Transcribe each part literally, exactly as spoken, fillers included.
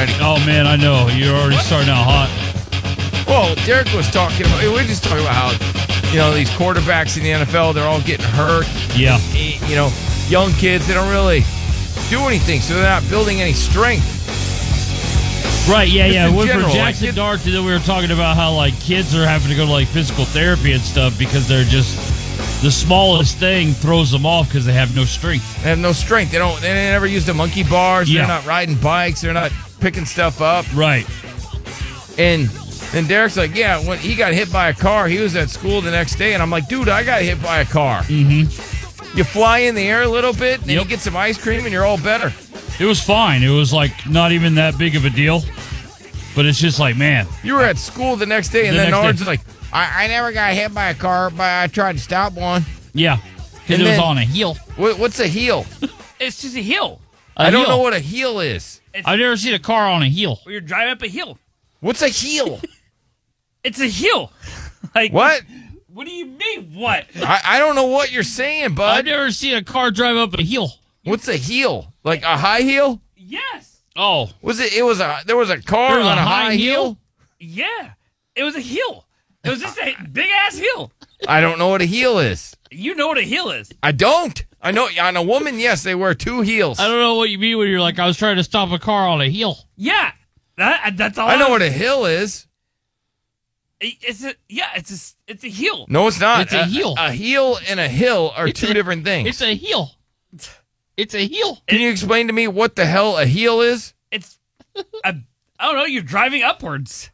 already. Oh, man, I know. You're already starting out hot. Well, Derek was talking about, we were just talking about how, you know, these quarterbacks in the N F L, they're all getting hurt. Yeah. You know, young kids, they don't really do anything, so they're not building any strength. Right, yeah, Just yeah. in Went general, from Jackson like, Dart to then we were talking about how, like, kids are having to go to, like, physical therapy and stuff because they're just, the smallest thing throws them off because they have no strength. They have no strength. They don't, they never use the monkey bars. Yeah. They're not riding bikes. They're not picking stuff up. Right. And then Derek's like, yeah, when he got hit by a car, he was at school the next day. And I'm like, dude, I got hit by a car. Mm-hmm. You fly in the air a little bit, and Yep. you get some ice cream, and you're all better. It was fine. It was, like, not even that big of a deal. But it's just like, man. You were at school the next day, and The then next Nard's day. like, I, I never got hit by a car, but I tried to stop one. Yeah. Because And it was then- on a heel. What, what's a heel? It's just a hill. I I don't know what a heel is. I've never seen a car on a heel. Where you're driving up a hill. What's a heel? It's a hill. Like What? What do you mean? What? I, I don't know what you're saying, I've bud. never seen a car drive up a hill. What's a heel? Like a high heel? Yes. Oh. Was it? It was a. There was a car There was on a a high high heel. Yeah. It was a hill. It was just a big ass hill. I don't know what a heel is. You know what a hill is. I don't. I know on a woman, yes, they wear two heels. I don't know what you mean when you're like, I was trying to stop a car on a heel. Yeah. That, that's all I know was- what a hill is. It's a yeah. It's a it's a hill. No, it's not. It's a heel. A, heel and a hill are It's two a- different things. It's a heel. It's a heel. Can you explain to me what the hell a heel is? It's a, I don't know. You're driving upwards.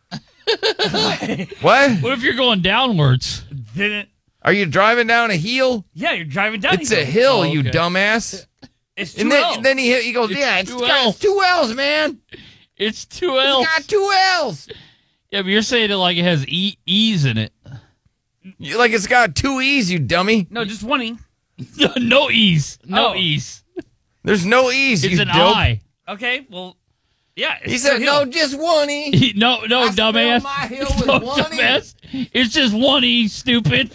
What? What if you're going downwards? Didn't. Are you driving down a heel? Yeah, you're driving down. It's a hill, Oh, you okay. dumbass. It's two And then, L's. and then he he goes, It's yeah, it's two got L's. two L's, man. It's two L's. It's got two L's. Yeah, but you're saying it like it has e- E's in it. You- Like it's got two E's, you dummy. no, just one E. No E's. No Oh. E's. There's no E's, It's you an dope. I. Okay, well, yeah. It's He still said, a hill. no, just one E. No, no, I spelled dumbass. my hill with no, one E. dumbass. It's just one E, stupid.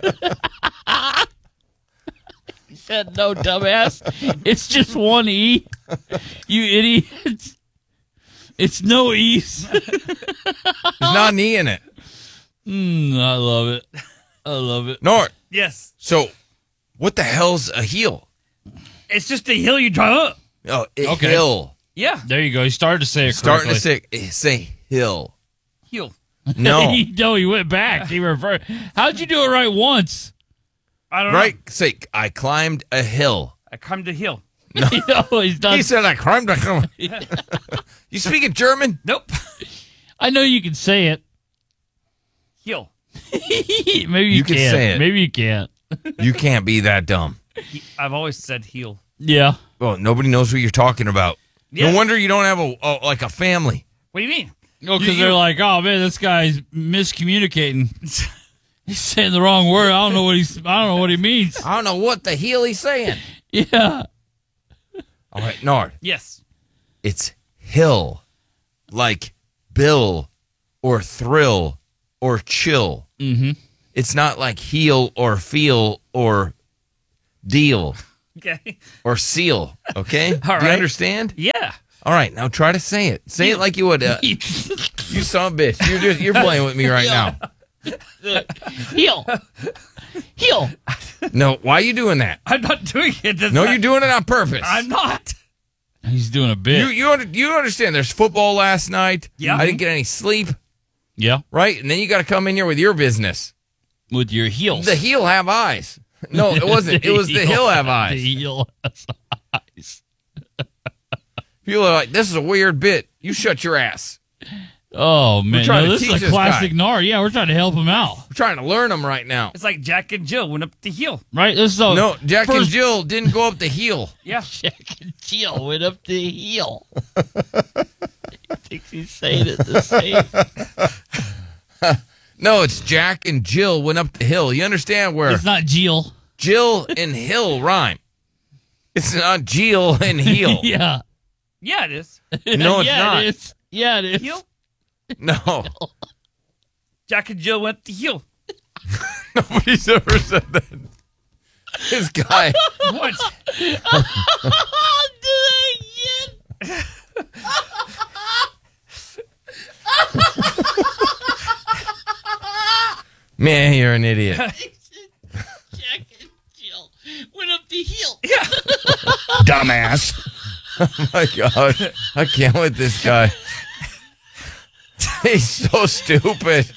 He said, no, dumbass. It's just one E. You idiots. It's no E's. There's not an E in it. Mm, I love it. I love it. Nort. Yes, So, what the hell's a heel? it's just a hill you drive up. Oh, a Okay. hill. Yeah, There you go. He started to say it Starting to correctly. say, say hill. hill. No. he, no, he went back. He reversed. How'd you do it right once? I don't Right? Say, I climbed a hill. know. I climbed a hill. No, he's done. He said, I climbed a hill. You speaking German? Nope. I know you can say it. Hill. Maybe you, You can can't. say it. Maybe you can't. You can't be that dumb. I've always said heel. Yeah. Well, nobody knows what you're talking about. Yeah. No wonder you don't have a, a like a family. What do you mean? No, because You- they're like, oh man, this guy's miscommunicating. He's saying the wrong word. I don't know what he's. I don't know what he means. I don't know what the hell he's saying. Yeah. All right, Nard. Yes. It's hill, like Bill or thrill or chill. Mm-hmm. It's not like heel or feel or deal Okay. or seal. Okay? All Do you right. understand? Yeah. All right, now try to say it. Say it like you would. Uh, you son of a bitch. You're just you're playing with me right now. Heel. Heel. No, why are you doing that? I'm not doing it. That's No, not- you're doing it on purpose. I'm not. He's doing a bit. You you under, you understand? There's football last night. Yeah. I didn't get any sleep. yeah. Right, and then you got to come in here with your business. With your heels. The heel have eyes. No, it wasn't. It was the hill have The eyes. heel has eyes. People are like, "This is a weird bit." You shut your ass. Oh man, trying no, to this teach is a this classic guy. Nard. Yeah, we're trying to help him out. We're trying to learn them right now. It's like Jack and Jill went up the hill. Right? This is a, No, Jack and first- Jill didn't go up the heel. Yeah. Jack and Jill went up the heel. He thinks he's saying it the same. No, it's Jack and Jill went up the hill. You understand where It's not Jill. Jill and hill rhyme? It's not Jill and heel. Yeah. Yeah, it is. No, it's yeah, not. It is. Yeah, it is. Heel. No, Jack and Jill went the hill. nobody's ever said that. This guy. What? Do that again. Man, you're an idiot. Jack and Jill went up the hill. Yeah. Dumbass. Oh my God. I can't with this guy. He's so stupid.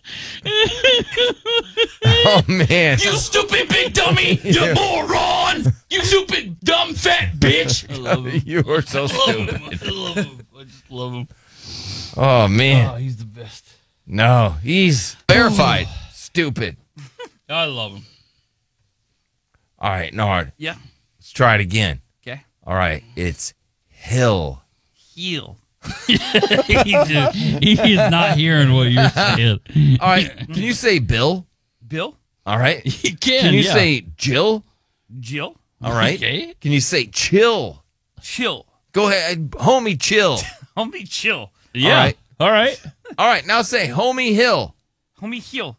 Oh, man. You stupid big dummy. You Yeah. moron. You stupid dumb fat bitch. I love him. You are so I love stupid. him. I love him. I just love him. Oh, man. Oh, he's the best. No, he's verified. Stupid. I love him. All right, Nard. Yeah. Let's try it again. Okay. All right. It's Hill. Heel. he, just, he is not hearing what you're saying. All right. Can you say Bill? Bill. All right. He can. Can you yeah. say Jill? Jill. All right. Okay. Can you say chill? Chill. Go ahead, homie, chill. Homie, chill. Yeah. All right. All right. All right. Now say homie Hill. Homie, heel.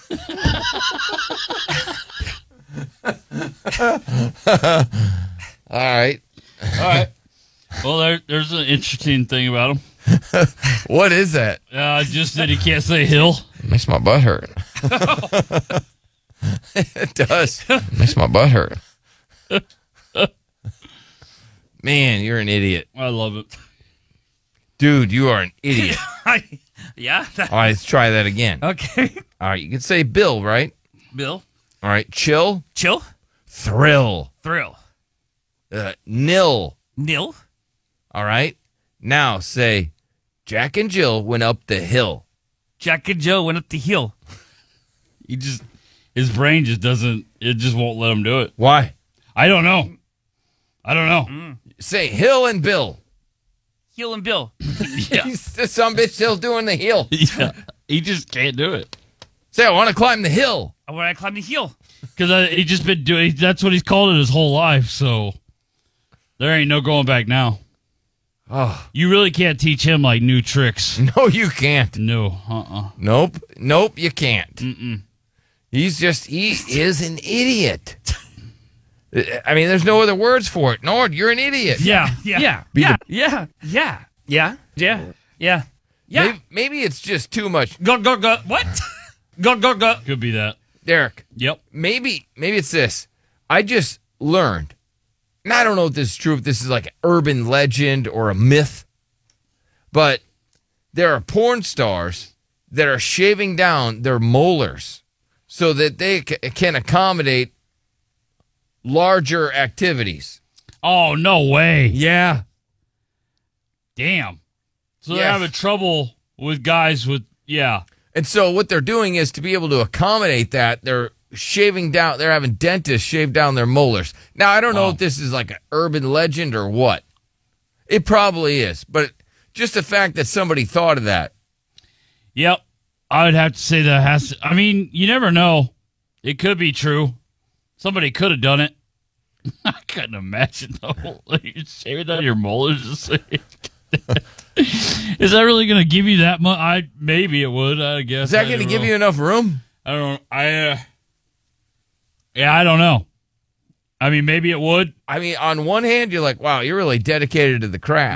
All right. All right. Well, there, there's an interesting thing about him. What is that? Uh, just that he can't say hill. Makes my butt hurt. It does. Makes my butt hurt. Man, you're an idiot. I love it. Dude, you are an idiot. Yeah. that- All right, let's try that again. All Okay. right, you can say Bill, right? Bill. All right, chill, Chill. thrill, Thrill. uh, nil. Nil. All right. Now say Jack and Jill went up the hill. Jack and Joe went up the hill. He just, his brain just doesn't, it just won't let him do it. Why? I don't know. I don't know. Say Hill and Bill. Heel and Bill. Yeah. He's some bitch still doing the hill. Yeah. He just can't do it. Say I want to climb the hill. When I climbed the hill. Because he just been doing, that's what he's called it his whole life. So there ain't no going back now. Oh You really can't teach him like new tricks. no, you can't. No. Uh-uh. Nope, nope, you can't. Mm-mm. He's just he is an idiot. I mean, there's no other words for it. Nord, you're an idiot. Yeah. Yeah. Yeah. Yeah. Yeah. Yeah. Yeah. Yeah. Yeah. Yeah. Maybe, maybe it's just too much. Go, go, go. What? Go, go, go. Could be that. Derek, Yep. maybe maybe it's this. I just learned, and I don't know if this is true, if this is like an urban legend or a myth, but there are porn stars that are shaving down their molars so that they c- can accommodate larger activities. Oh, no way. Yeah. Damn. So they're Yes. having trouble with guys with, yeah. And so what they're doing is to be able to accommodate that, they're shaving down, they're having dentists shave down their molars. Now, I don't know Wow. if this is like an urban legend or what. It probably is, but just the fact that somebody thought of that. Yep. I would have to say that has to, I mean, you never know. It could be true. Somebody could have done it. I couldn't imagine the whole, you're shaving down your molars. to say- Is that really going to give you that much? I Maybe it would, I guess. Is that I going to don't give know. you enough room? I don't, I, uh, yeah, I don't know. I mean, maybe it would. I mean, on one hand, you're like, wow, you're really dedicated to the craft.